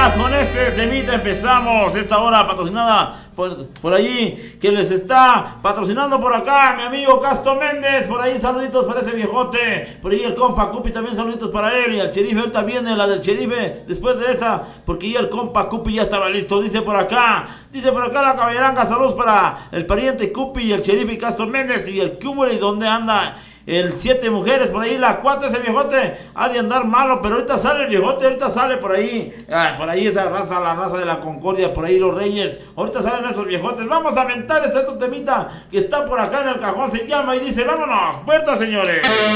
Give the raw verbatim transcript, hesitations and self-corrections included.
ya con este temita empezamos esta hora patrocinada por, por allí, que les está patrocinando por acá mi amigo Casto Méndez. Por ahí saluditos para ese viejote. Por ahí el compa Cupi también saluditos para él. Y al Cherife, ahorita viene la del Cherife después de esta, porque ya el compa Cupi ya estaba listo. Dice por acá, dice por acá la caballeranga, saludos para el pariente Cupi y el Cherife y Casto Méndez y el Cúbere. ¿Y dónde anda el siete mujeres? Por ahí la cuatro, ese viejote ha de andar malo, pero ahorita sale el viejote, ahorita sale por ahí, ah, por ahí esa raza, la raza de la Concordia, por ahí los Reyes, ahorita salen esos viejotes. Vamos a aventar este otro temita que está por acá en el cajón, se llama y dice, vámonos, puerta señores.